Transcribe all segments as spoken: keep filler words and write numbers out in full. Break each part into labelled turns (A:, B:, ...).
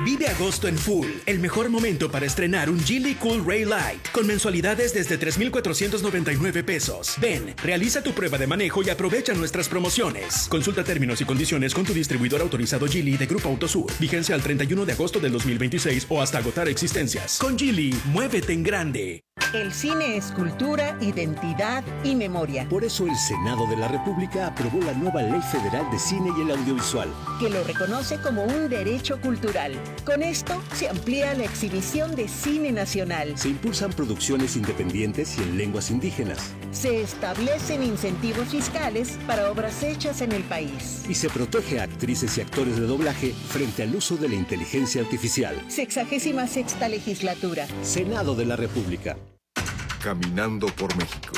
A: Vive agosto en full, el mejor momento para estrenar un Geely Cool Ray Light con mensualidades desde tres mil cuatrocientos noventa y nueve pesos. Ven, realiza tu prueba de manejo y aprovecha nuestras promociones. Consulta términos y condiciones con tu distribuidor autorizado Geely de Grupo Autosur. Vigencia al treinta y uno de agosto del dos mil veintiséis o hasta agotar existencias. Con Geely, muévete en grande.
B: El cine es cultura, identidad y memoria.
C: Por eso el Senado de la República aprobó la nueva Ley Federal de Cine y el Audiovisual,
B: que lo reconoce como un derecho cultural. Con esto se amplía la exhibición de cine nacional.
C: Se impulsan producciones independientes y en lenguas indígenas.
B: Se establecen incentivos fiscales para obras hechas en el país.
C: Y se protege a actrices y actores de doblaje frente al uso de la inteligencia artificial.
B: Sexagésima sexta legislatura.
C: Senado de la República.
D: Caminando por México.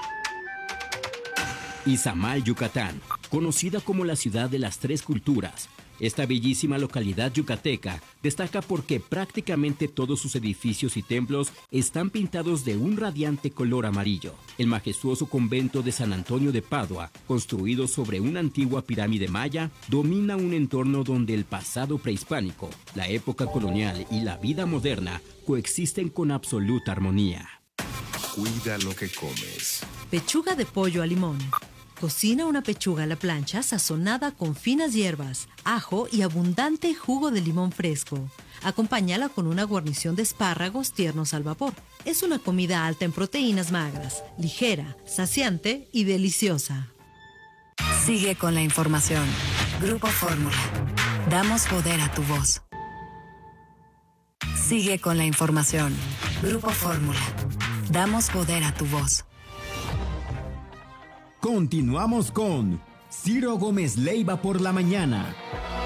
E: Izamal, Yucatán, conocida como la ciudad de las tres culturas. Esta bellísima localidad yucateca destaca porque prácticamente todos sus edificios y templos están pintados de un radiante color amarillo. El majestuoso convento de San Antonio de Padua, construido sobre una antigua pirámide maya, domina un entorno donde el pasado prehispánico, la época colonial y la vida moderna coexisten con absoluta armonía.
D: Cuida lo que comes.
F: Pechuga de pollo a limón. Cocina una pechuga a la plancha sazonada con finas hierbas, ajo y abundante jugo de limón fresco. Acompáñala con una guarnición de espárragos tiernos al vapor. Es una comida alta en proteínas magras, ligera, saciante y deliciosa.
G: Sigue con la información. Grupo Fórmula. Damos poder a tu voz. Sigue con la información. Grupo Fórmula. Damos poder a tu voz.
H: Continuamos con Ciro Gómez Leiva por la mañana.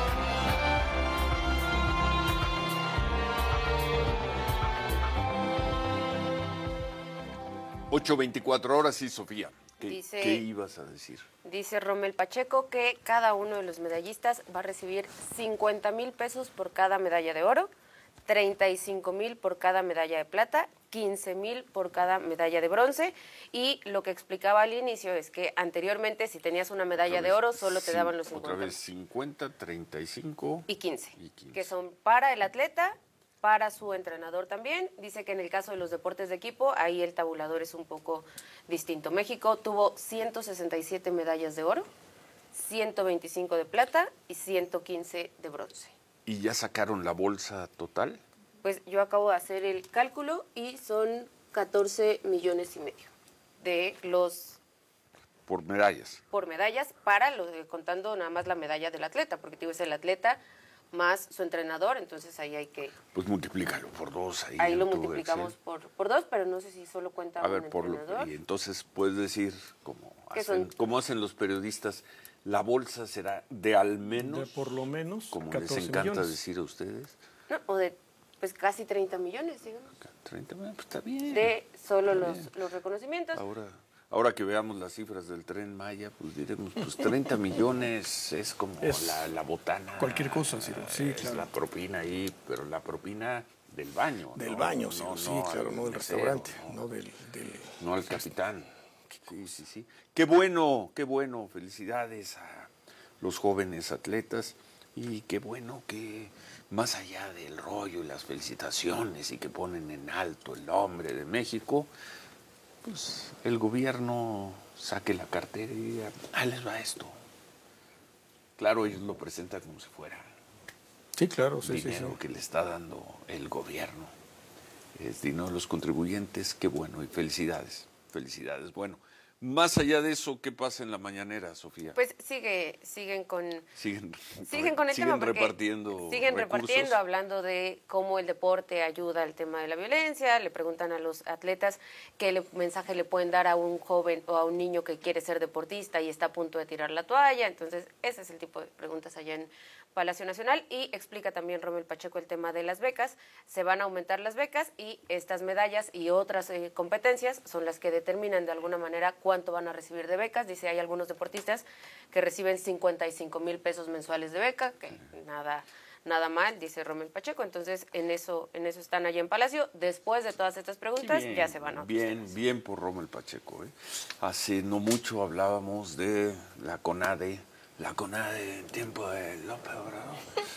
I: ocho veinticuatro horas y Sofía, ¿qué,
J: dice,
I: ¿qué ibas a decir?
J: Dice Rommel Pacheco que cada uno de los medallistas va a recibir cincuenta mil pesos por cada medalla de oro, treinta y cinco mil por cada medalla de plata, quince mil por cada medalla de bronce, y lo que explicaba al inicio es que anteriormente si tenías una medalla de oro solo te daban los cincuenta.
I: Otra vez cincuenta, treinta y cinco
J: y quince,
I: y quince,
J: que son para el atleta, para su entrenador también. Dice que en el caso de los deportes de equipo, ahí el tabulador es un poco distinto. México tuvo ciento sesenta y siete medallas de oro, ciento veinticinco de plata y ciento quince de bronce.
I: ¿Y ya sacaron la bolsa total?
J: Pues yo acabo de hacer el cálculo y son catorce millones y medio de los...
I: Por medallas.
J: Por medallas, para lo de, contando nada más la medalla del atleta, porque digo, es el atleta más su entrenador, entonces ahí hay que...
I: Pues multiplícalo por dos. Ahí,
J: ahí lo multiplicamos por, por dos, pero no sé si solo cuenta
I: a
J: un
I: ver, por
J: entrenador.
I: lo, y entonces puedes decir, como hacen,
J: son?
I: como hacen los periodistas, la bolsa será de al menos...
K: De por lo menos
I: como les encanta
K: millones.
I: decir a ustedes.
J: No, o de pues casi treinta millones, digamos.
I: treinta millones, pues está bien.
J: De solo
I: está
J: los,
I: bien.
J: los reconocimientos.
I: Ahora, ahora que veamos las cifras del Tren Maya, pues diremos, pues treinta millones es como
K: es
I: la, la botana.
K: Cualquier cosa, sí, sí,
I: es
K: claro.
I: la propina ahí, pero la propina del baño.
K: Del
I: ¿no?
K: baño,
I: no,
K: sí,
I: no,
K: sí,
I: no
K: claro,
I: al
K: no del
I: mesero,
K: restaurante,
I: no,
K: no del, del...
I: no al capitán. Sí, sí, sí. Qué bueno, qué bueno. Felicidades a los jóvenes atletas y qué bueno que más allá del rollo y las felicitaciones y que ponen en alto el nombre de México, pues el gobierno saque la cartera y diga, ah, les va esto. Claro, ellos lo presentan como si fuera
K: sí, claro, sí,
I: dinero
K: sí, sí.
I: que le está dando el gobierno. Es dinero de los contribuyentes, qué bueno, y felicidades, felicidades. Bueno, más allá de eso, ¿qué pasa en la mañanera, Sofía?
J: Pues sigue, siguen con...
I: Siguen,
J: siguen con el
I: siguen
J: tema porque
I: repartiendo
J: siguen
I: recursos.
J: repartiendo, hablando de cómo el deporte ayuda al tema de la violencia. Le preguntan a los atletas qué le, mensaje le pueden dar a un joven o a un niño que quiere ser deportista y está a punto de tirar la toalla. Entonces, ese es el tipo de preguntas allá en Palacio Nacional. Y explica también Rommel Pacheco el tema de las becas. Se van a aumentar las becas y estas medallas y otras eh, competencias son las que determinan de alguna manera cuánto van a recibir de becas. Dice, hay algunos deportistas que reciben cincuenta y cinco mil pesos mensuales de beca, que nada nada mal, dice Rommel Pacheco. Entonces, en eso en eso están allá en Palacio. Después de todas estas preguntas,
I: Sí, bien,
J: ya se van a otros
I: Bien,
J: temas.
I: bien por Rommel Pacheco. ¿eh? Hace no mucho hablábamos de la CONADE, la CONADE en tiempo de López Obrador.